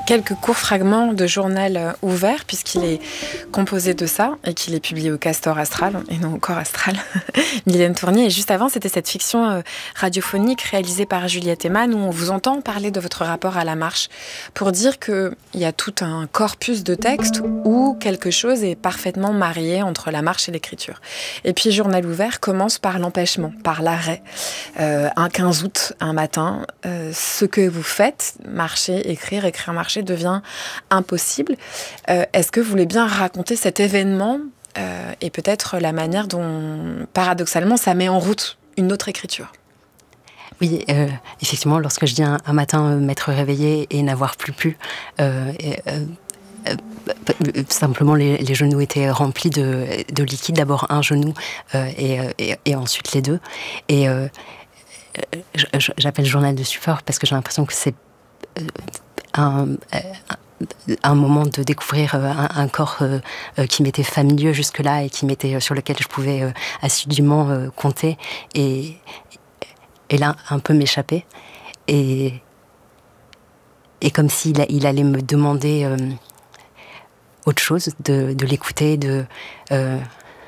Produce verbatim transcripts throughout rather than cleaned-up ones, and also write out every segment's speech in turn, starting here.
quelques courts fragments de journal ouvert, puisqu'il est composé de ça et qu'il est publié au Castor Astral, et non au Corps Astral, Mylène Tournier. Et juste avant, c'était cette fiction radiophonique réalisée par Juliette Eman, où on vous entend parler de votre rapport à la marche, pour dire qu'il y a tout un corpus de textes où quelque chose est parfaitement marié entre la marche et l'écriture. Et puis, Journal ouvert commence par l'empêchement, par l'arrêt. Euh, un quinze août, un matin, euh, ce que vous faites, marcher, écrire, écrire, marcher, devient impossible. Euh, est-ce que vous voulez bien raconter cet événement euh, et peut-être la manière dont, paradoxalement, ça met en route une autre écriture ? Oui, euh, effectivement, lorsque je dis un, un matin euh, m'être réveillée et n'avoir plus pu, euh, et, euh, euh, simplement les, les genoux étaient remplis de, de liquide, d'abord un genou euh, et, et, et ensuite les deux. Et euh, j'appelle journal de support parce que j'ai l'impression que c'est un, un moment de découvrir un, un corps qui m'était familier jusque-là et qui m'était, sur lequel je pouvais assidûment compter et, et là un peu m'échapper et, et comme s'il il allait me demander euh, autre chose, de, de l'écouter, de euh,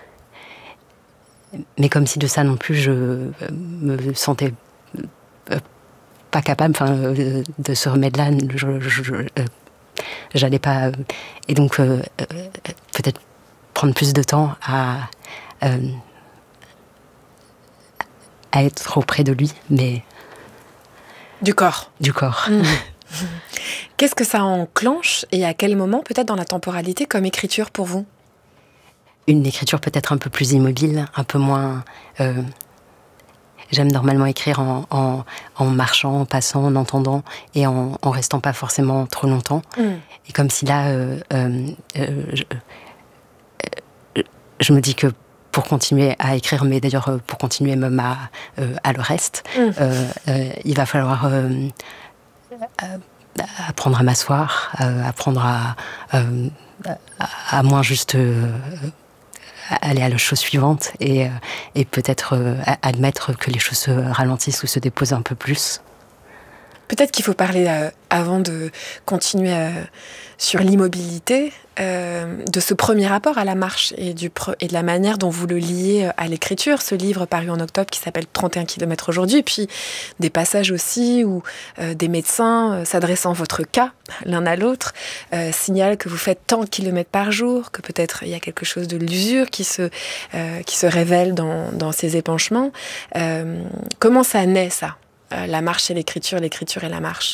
mais comme si de ça non plus je me sentais pas capable, enfin, euh, de ce remède-là, je, je, je, euh, j'allais pas, euh, et donc euh, euh, peut-être prendre plus de temps à euh, à être auprès de lui, mais du corps, du corps. Mmh. Qu'est-ce que ça enclenche et à quel moment, peut-être dans la temporalité, comme écriture pour vous ? Une écriture peut-être un peu plus immobile, un peu moins. Euh, J'aime normalement écrire en, en, en marchant, en passant, en entendant et en, en restant pas forcément trop longtemps. Mm. Et comme si là, euh, euh, euh, je, euh, je me dis que pour continuer à écrire, mais d'ailleurs pour continuer même à, euh, à le reste, mm. euh, euh, il va falloir euh, apprendre à m'asseoir, euh, apprendre à, euh, à, à moins juste... Euh, aller à la chose suivante et, euh, et peut-être euh, admettre que les choses se ralentissent ou se déposent un peu plus. Peut-être qu'il faut parler, euh, avant de continuer euh, sur l'immobilité, euh, de ce premier rapport à la marche et, du pre- et de la manière dont vous le liez à l'écriture. Ce livre paru en octobre qui s'appelle trente et un kilomètres aujourd'hui, et puis des passages aussi où euh, des médecins, euh, s'adressant à votre cas, l'un à l'autre, euh, signalent que vous faites tant de kilomètres par jour, que peut-être il y a quelque chose de l'usure qui se, euh, qui se révèle dans, dans ces épanchements. Euh, comment ça naît, ça ? Euh, la marche et l'écriture, l'écriture et la marche.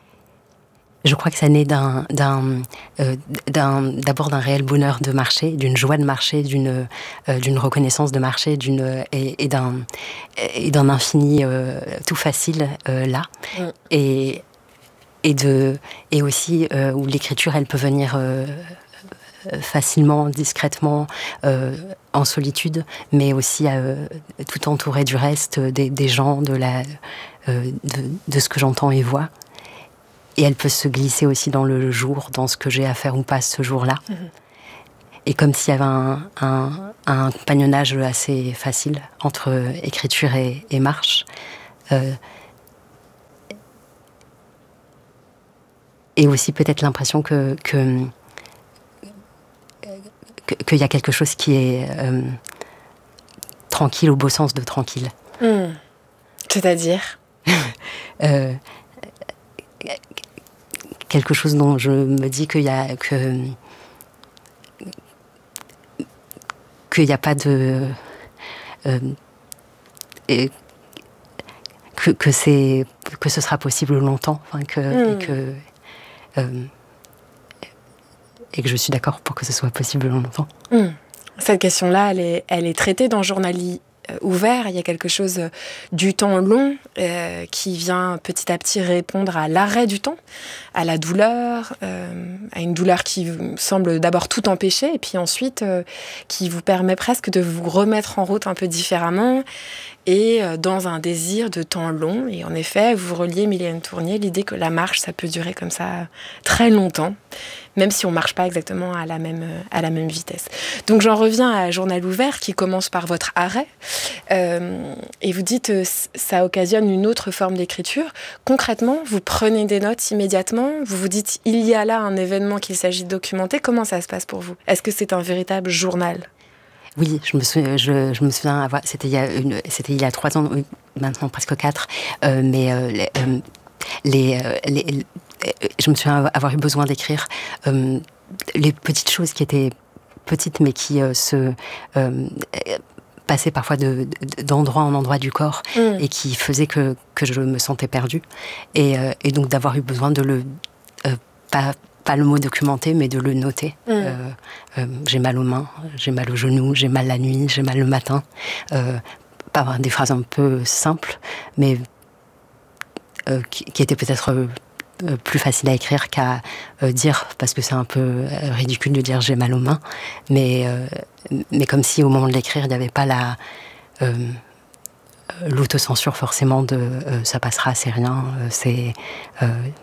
Je crois que ça naît d'un, d'un, euh, d'un, d'abord d'un réel bonheur de marcher, d'une joie de marcher, d'une, euh, d'une reconnaissance de marcher, d'une, et, et, d'un, et d'un infini euh, tout facile euh, là. Mm. Et, et, de, et aussi euh, où l'écriture, elle peut venir... Euh, facilement, discrètement, euh, en solitude, mais aussi euh, tout entouré du reste, des, des gens, de, la, euh, de, de ce que j'entends et vois. Et elle peut se glisser aussi dans le jour, dans ce que j'ai à faire ou pas ce jour-là. Mmh. Et comme s'il y avait un, un, un compagnonnage assez facile entre écriture et, et marche. Euh, et aussi peut-être l'impression que... que qu'il y a quelque chose qui est euh, tranquille au beau sens de tranquille. Mmh. C'est-à-dire euh, quelque chose dont je me dis qu'il y a que qu'il n'y a pas de euh, et, que, que c'est que ce sera possible longtemps, enfin que mmh. et que euh, et que je suis d'accord pour que ce soit possible longtemps. Mmh. Cette question-là, elle est, elle est traitée dans Journal ouvert. Il y a quelque chose du temps long euh, qui vient petit à petit répondre à l'arrêt du temps, à la douleur, euh, à une douleur qui semble d'abord tout empêcher et puis ensuite euh, qui vous permet presque de vous remettre en route un peu différemment et dans un désir de temps long. Et en effet, vous reliez, Mylène Tournier, l'idée que la marche, ça peut durer comme ça très longtemps, même si on ne marche pas exactement à la même, à la même vitesse. Donc j'en reviens à Journal ouvert, qui commence par votre arrêt. Euh, et vous dites que ça occasionne une autre forme d'écriture. Concrètement, vous prenez des notes immédiatement, vous vous dites il y a là un événement qu'il s'agit de documenter. Comment ça se passe pour vous ? Est-ce que c'est un véritable journal ? Oui, je me souviens, je, je me souviens avoir, c'était il y a une, c'était il y a trois ans, maintenant presque quatre, euh, mais euh, les, euh, les, euh, les, les, je me souviens avoir eu besoin d'écrire euh, les petites choses qui étaient petites, mais qui euh, se euh, passaient parfois de, de, d'endroit en endroit du corps mmh. et qui faisaient que, que je me sentais perdue. Et, euh, et donc d'avoir eu besoin de le... Euh, pas, pas le mot documenter, mais de le noter. Mmh. Euh, euh, j'ai mal aux mains, j'ai mal aux genoux, j'ai mal la nuit, j'ai mal le matin. Euh, pas avoir des phrases un peu simples, mais euh, qui, qui étaient peut-être... Euh, plus facile à écrire qu'à euh, dire, parce que c'est un peu euh, ridicule de dire j'ai mal aux mains, mais, euh, mais comme si au moment de l'écrire, il n'y avait pas la euh, l'autocensure forcément de euh, ça passera, c'est rien, euh, c'est, euh,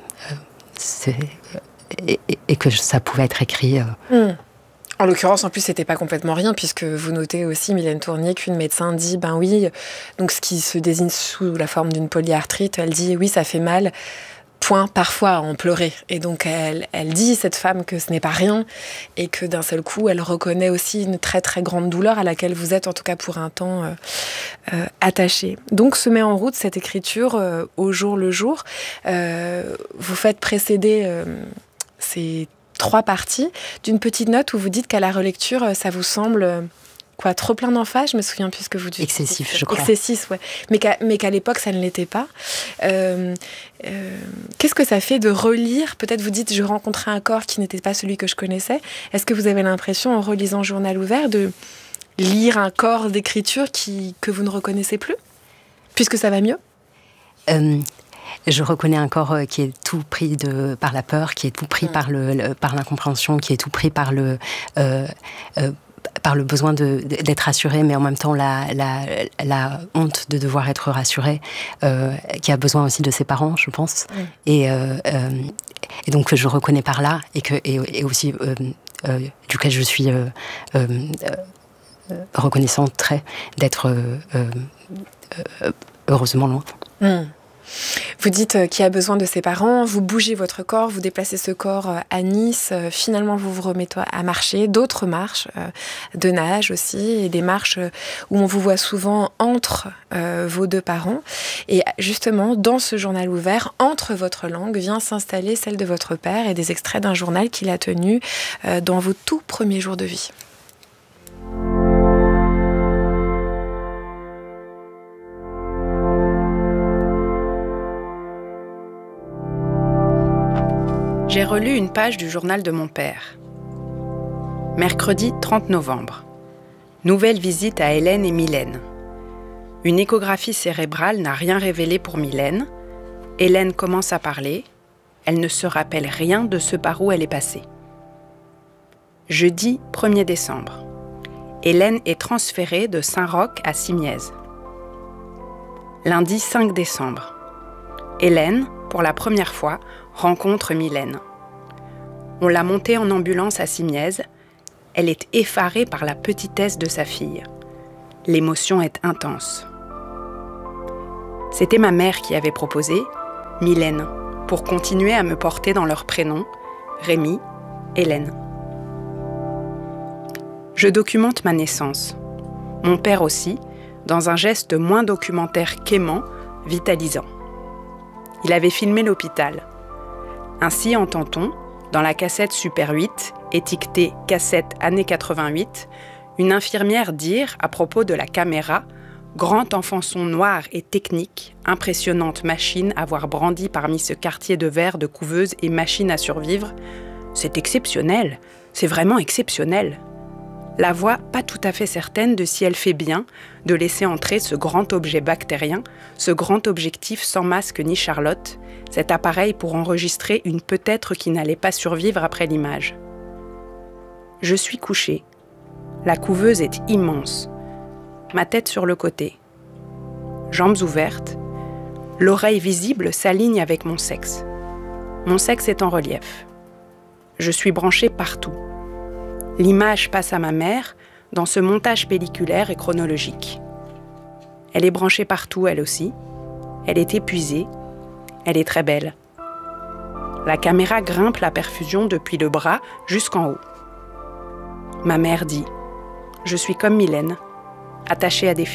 c'est et, et que ça pouvait être écrit. Euh, mmh. En l'occurrence, en plus, c'était pas complètement rien, puisque vous notez aussi, Mylène Tournier, qu'une médecin dit, ben oui, donc ce qui se désigne sous la forme d'une polyarthrite, elle dit, oui, ça fait mal, point, parfois à en pleurer. Et donc, elle, elle dit, cette femme, que ce n'est pas rien, et que d'un seul coup, elle reconnaît aussi une très, très grande douleur à laquelle vous êtes, en tout cas pour un temps, euh, euh, attaché. Donc, se met en route cette écriture euh, au jour le jour. Euh, vous faites précéder euh, ces trois parties d'une petite note où vous dites qu'à la relecture, ça vous semble... Quoi, trop plein d'emphase, je me souviens plus ce que vous dites. Excessif, je crois. Excessif, ouais. Mais qu'à, mais qu'à l'époque, ça ne l'était pas. Euh, euh, qu'est-ce que ça fait de relire ? Peut-être vous dites, je rencontrais un corps qui n'était pas celui que je connaissais. Est-ce que vous avez l'impression, en relisant Journal ouvert, de lire un corps d'écriture qui, que vous ne reconnaissez plus ? Puisque ça va mieux ? euh... Je reconnais un corps qui est tout pris de, par la peur, qui est tout pris mmh. par, le, le, par l'incompréhension, qui est tout pris par le, euh, euh, par le besoin de, d'être rassuré, mais en même temps la, la, la honte de devoir être rassuré, euh, qui a besoin aussi de ses parents, je pense. Mmh. Et, euh, euh, et donc je reconnais par là, et, que, et, et aussi euh, euh, duquel je suis euh, euh, euh, reconnaissante très d'être euh, euh, heureusement loin. Mmh. Vous dites qu'il y a besoin de ses parents, vous bougez votre corps, vous déplacez ce corps à Nice, finalement vous vous remettez à marcher, d'autres marches de nage aussi, et des marches où on vous voit souvent entre euh, vos deux parents. Et justement, dans ce journal ouvert, entre votre langue, vient s'installer celle de votre père et des extraits d'un journal qu'il a tenu euh, dans vos tout premiers jours de vie. J'ai relu une page du journal de mon père. Mercredi trente novembre. Nouvelle visite à Hélène et Mylène. Une échographie cérébrale n'a rien révélé pour Mylène. Hélène commence à parler. Elle ne se rappelle rien de ce par où elle est passée. Jeudi premier décembre. Hélène est transférée de Saint-Roch à Simiez. Lundi cinq décembre. Hélène, pour la première fois, rencontre Mylène. On l'a montée en ambulance à Simiez. Elle est effarée par la petitesse de sa fille. L'émotion est intense. C'était ma mère qui avait proposé, Mylène, pour continuer à me porter dans leurs prénoms, Rémi, Hélène. Je documente ma naissance. Mon père aussi, dans un geste moins documentaire qu'aimant, vitalisant. Il avait filmé l'hôpital. Ainsi entend-on, dans la cassette Super huit, étiquetée « Cassette années quatre-vingt-huit », une infirmière dire à propos de la caméra « Grand enfançon noir et technique, impressionnante machine à voir brandie parmi ce quartier de verre de couveuse et machine à survivre. C'est exceptionnel, c'est vraiment exceptionnel. » La voix pas tout à fait certaine de si elle fait bien de laisser entrer ce grand objet bactérien, ce grand objectif sans masque ni Charlotte, cet appareil pour enregistrer une peut-être qui n'allait pas survivre après l'image. Je suis couchée. La couveuse est immense. Ma tête sur le côté. jambes ouvertes, l'oreille visible s'aligne avec mon sexe. Mon sexe est en relief. Je suis branchée partout. L'image passe à ma mère dans ce montage pelliculaire et chronologique. Elle est branchée partout, elle aussi. Elle est épuisée. Elle est très belle. La caméra grimpe la perfusion depuis le bras jusqu'en haut. Ma mère dit « Je suis comme Mylène, attachée à des fils. »